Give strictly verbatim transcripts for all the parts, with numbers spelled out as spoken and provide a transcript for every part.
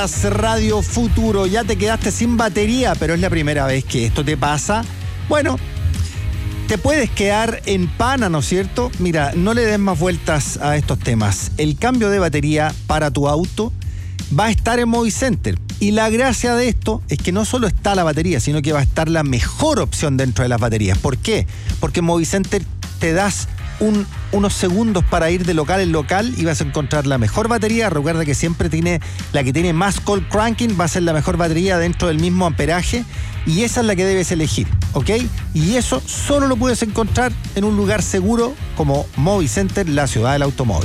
Radio Futuro, ya te quedaste sin batería, pero es la primera vez que esto te pasa. Bueno, te puedes quedar en pana, ¿no es cierto? Mira, no le des más vueltas a estos temas. El cambio de batería para tu auto va a estar en Movicenter. Y la gracia de esto es que no solo está la batería, sino que va a estar la mejor opción dentro de las baterías. ¿Por qué? Porque en Movicenter te das un, unos segundos para ir de local en local y vas a encontrar la mejor batería. Recuerda que siempre tiene la que tiene más cold cranking, va a ser la mejor batería dentro del mismo amperaje y esa es la que debes elegir, ¿ok? Y eso solo lo puedes encontrar en un lugar seguro como Movicenter, la ciudad del automóvil.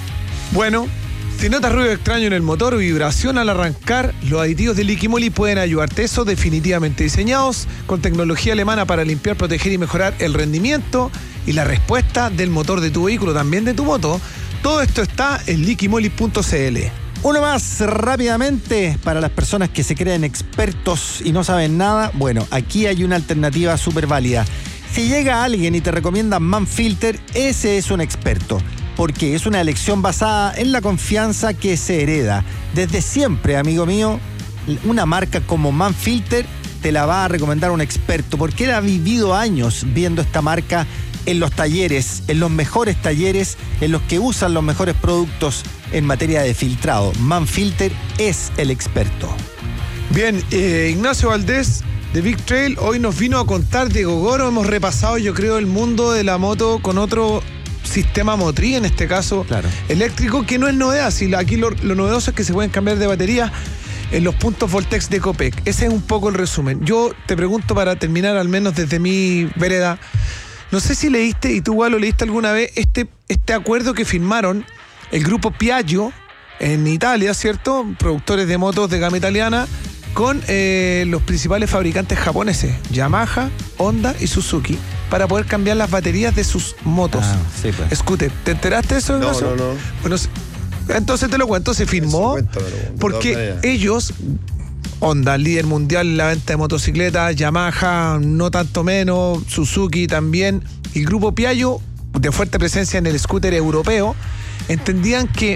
Bueno, si notas ruido extraño en el motor o vibración al arrancar, los aditivos de Liqui Moly pueden ayudarte. Eso definitivamente diseñados con tecnología alemana para limpiar, proteger y mejorar el rendimiento y la respuesta del motor de tu vehículo, también de tu moto. Todo esto está en liqui moly punto c l. Uno más rápidamente para las personas que se creen expertos y no saben nada. Bueno, aquí hay una alternativa súper válida. Si llega alguien y te recomienda Manfilter, ese es un experto. Porque es una elección basada en la confianza que se hereda. Desde siempre, amigo mío, una marca como Manfilter te la va a recomendar un experto, porque él ha vivido años viendo esta marca en los talleres, en los mejores talleres, en los que usan los mejores productos en materia de filtrado. Manfilter es el experto. Bien, eh, Ignacio Valdés de Big Trail hoy nos vino a contar de Gogoro. Hemos repasado, yo creo, el mundo de la moto con otro sistema motriz, en este caso claro, eléctrico, que no es novedad. Si aquí lo, lo novedoso es que se pueden cambiar de batería en los puntos Voltex de Copec. Ese es un poco el resumen. Yo te pregunto, para terminar, al menos desde mi vereda, no sé si leíste, y tú igual lo leíste alguna vez, este, este acuerdo que firmaron el grupo Piaggio en Italia, ¿cierto? Productores de motos de gama italiana, con eh, los principales fabricantes japoneses, Yamaha, Honda y Suzuki, para poder cambiar las baterías de sus motos. Ah, sí, pues. Scooter, ¿te enteraste de eso? No, Ignacio? no, no. Bueno, entonces te lo cuento, se firmó porque ellos, Honda, líder mundial en la venta de motocicletas, Yamaha, no tanto menos, Suzuki también, y el grupo Piaggio, de fuerte presencia en el scooter europeo, entendían que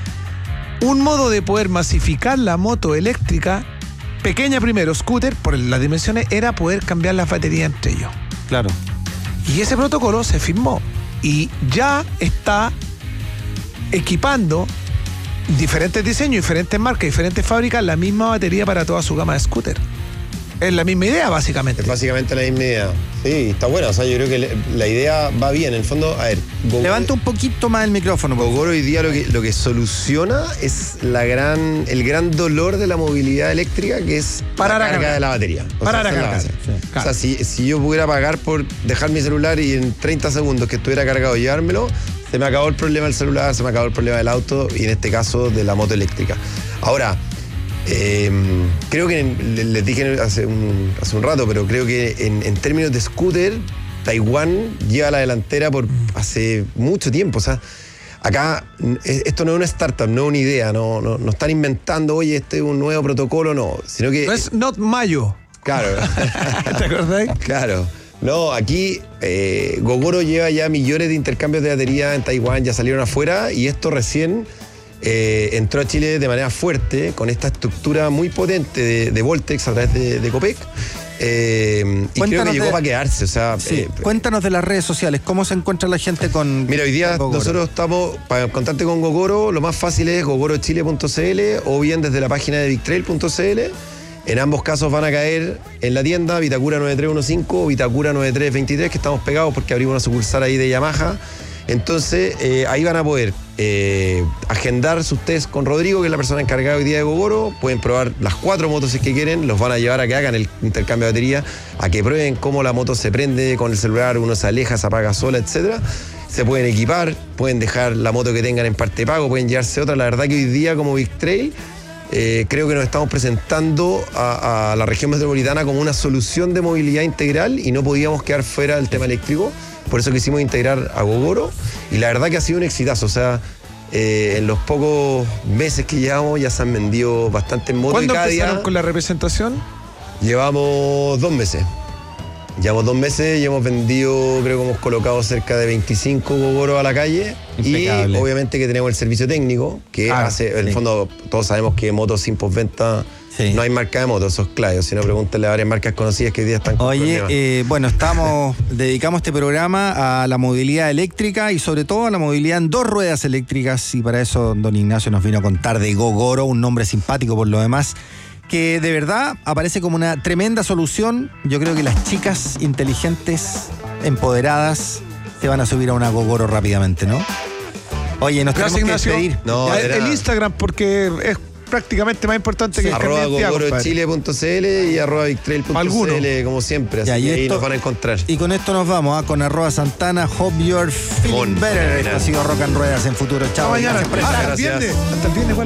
un modo de poder masificar la moto eléctrica, pequeña primero, scooter, por las dimensiones, era poder cambiar las baterías entre ellos. Claro. Y ese protocolo se firmó y ya está equipando diferentes diseños, diferentes marcas, diferentes fábricas, la misma batería para toda su gama de scooter. Es la misma idea, básicamente. Es básicamente la misma idea. Sí, está buena. O sea, yo creo que le, la idea va bien. En el fondo, a ver, Gogoro, levanta un poquito más el micrófono. Gogoro hoy día lo que, lo que soluciona es la gran, el gran dolor de la movilidad eléctrica, que es Parar la a carga cargar. de la batería. O Parar sea, a esa es la cargar. base. Sí, claro. O sea, si, si yo pudiera pagar por dejar mi celular y en treinta segundos que estuviera cargado y llevármelo, se me acabó el problema del celular, se me acabó el problema del auto y en este caso de la moto eléctrica. Ahora, Eh, creo que en, les dije hace un, hace un rato, pero creo que en, en términos de scooter, Taiwán lleva la delantera por hace mucho tiempo. O sea, acá esto no es una startup, no es una idea, no, no, no están inventando, oye, este es un nuevo protocolo, no, sino que... No es Not Mayo. Claro. ¿Te acordás? Claro. No, aquí eh, Gogoro lleva ya millones de intercambios de batería en Taiwán, ya salieron afuera y esto recién... Eh, entró a Chile de manera fuerte con esta estructura muy potente de, de Voltex a través de, de Copec eh, y creo que llegó de, para quedarse. O sea, sí, eh, cuéntanos de las redes sociales, ¿cómo se encuentra la gente con Mira, hoy día con nosotros estamos, para contacte con Gogoro, lo más fácil es gogoro chile punto c l o bien desde la página de big trail punto c l. En ambos casos van a caer en la tienda Vitacura nueve tres uno cinco o Vitacura nueve tres veintitrés, que estamos pegados porque abrimos una sucursal ahí de Yamaha. Entonces, eh, ahí van a poder eh, agendar sus test con Rodrigo, que es la persona encargada hoy día de Gogoro. Pueden probar las cuatro motos si es que quieren. Los van a llevar a que hagan el intercambio de batería, a que prueben cómo la moto se prende con el celular, uno se aleja, se apaga sola, etcétera. Se pueden equipar, pueden dejar la moto que tengan en parte de pago, pueden llevarse otra. La verdad que hoy día, como Big Trail, eh, creo que nos estamos presentando a, a la región metropolitana como una solución de movilidad integral y no podíamos quedar fuera del tema eléctrico. Por eso quisimos integrar a Gogoro y la verdad que ha sido un exitazo. O sea, eh, en los pocos meses que llevamos ya se han vendido bastantes motos. ¿Cuándo y cada empezaron día con la representación? llevamos dos meses. Llevamos dos meses y hemos vendido, creo que hemos colocado cerca de veinticinco Gogoro a la calle. Impecable. Y obviamente que tenemos el servicio técnico, que Ah, hace, en sí. el fondo, todos sabemos que motos sin postventa Sí. no hay marca de motos, eso es claro. Si no, pregúntenle a varias marcas conocidas que hoy día están con Oye, problemas. eh, bueno, estamos, dedicamos este programa a la movilidad eléctrica y sobre todo a la movilidad en dos ruedas eléctricas, y para eso don Ignacio nos vino a contar de Gogoro, un nombre simpático por lo demás, que de verdad aparece como una tremenda solución. Yo creo que las chicas inteligentes, empoderadas, se van a subir a una Gogoro rápidamente, ¿no? Oye, nos Gracias, tenemos que Ignacio. despedir. No, Ya, era- el Instagram, porque es prácticamente más importante que el Arroba carnet de identidad, compadre. gogorochile punto c l y arroba victrail punto Alguno. c l como siempre, así Ya, y que ahí esto- nos van a encontrar. Y con esto nos vamos, ¿ah? Con arroba Santana, Hope You're Feeling Mon. Better. Esto ha sido Rock and Ruedas en Futuro. Chao. Hasta mañana. Gracias por estar. Hasta el Gracias. viernes. Hasta el viernes, igual.